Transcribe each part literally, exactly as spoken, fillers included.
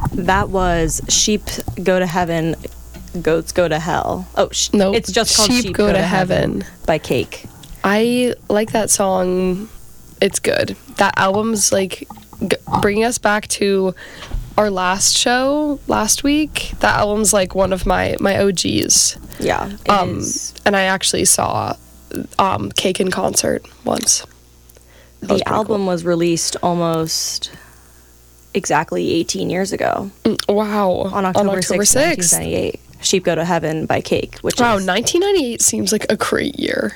That was Sheep Go to Heaven, Goats Go to Hell. Oh, sh- Nope. it's just called Sheep Sheep, Go Go, to to Heaven. Heaven. by Cake. I like that song. It's good. That album's like g- bringing us back to our last show last week. That album's like one of my my O Gs. Yeah, it Um, is. and I actually saw um, Cake in concert once. That was The pretty album cool. was released almost exactly eighteen years ago Mm, Wow. on October, sixth, nineteen ninety-eight. Sheep Go to Heaven by Cake, which Wow, is nineteen ninety-eight seems like a great year.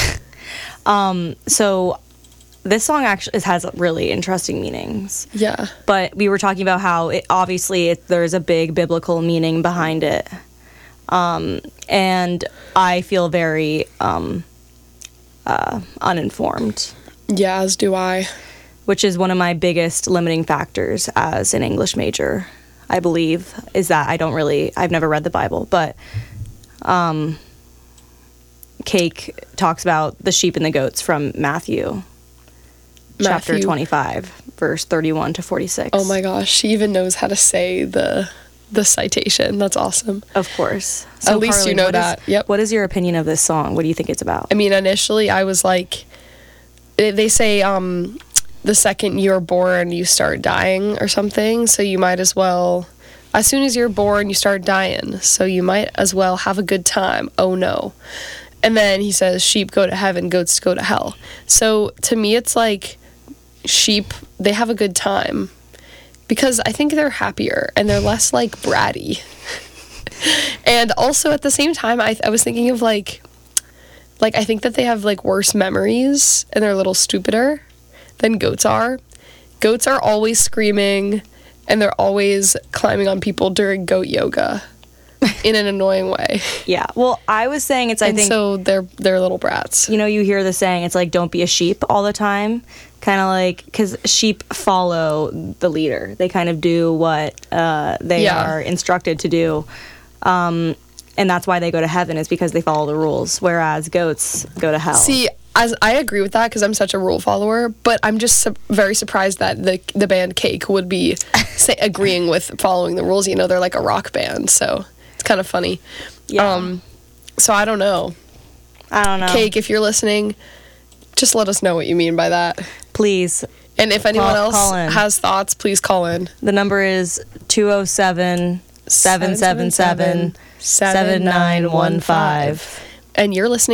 um so this song actually has really interesting meanings. Yeah. But we were talking about how it obviously it, there's a big biblical meaning behind it. Um, and I feel very um, uh, uninformed, Yeah, as do I. which is one of my biggest limiting factors as an English major, I believe, is that I don't really, I've never read the Bible, but um, Cake talks about the sheep and the goats from Matthew, chapter Matthew. twenty-five, verse thirty-one to forty-six. Oh my gosh, she even knows how to say the the citation. That's awesome. Of course. At least you know what is- that. Yep. What is your opinion of this song? What do you think it's about? I mean, initially I was like, they they say um, the second you're born, you start dying or something. So you might as well, as soon as you're born, you start dying. So you might as well have a good time. Oh no. And then he says, sheep go to heaven, goats go to hell. So to me, it's like sheep, they have a good time because I think they're happier and they're less like bratty. And also at the same time, I, I was thinking of like, like I think that they have like worse memories and they're a little stupider than goats are. Goats are always screaming and they're always climbing on people during goat yoga in an annoying way. Yeah. Well, I was saying it's, I And think, so they're they're little brats. you know, you hear the saying, it's like, don't be a sheep all the time. Kind of like, because sheep follow the leader. They kind of do what uh, they Yeah. are instructed to do. Um, and that's why they go to heaven, is because they follow the rules. Whereas goats go to hell. See, as I agree with that because I'm such a rule follower, but I'm just su- very surprised that the the band Cake would be say, agreeing with following the rules. You know, they're like a rock band, so it's kind of funny. Yeah. Um, so I don't know. I don't know. Cake, if you're listening, just let us know what you mean by that. Please. And if anyone Call- else call in. has thoughts, please call in. The number is two oh seven, seven seven seven, seven nine one five. And you're listening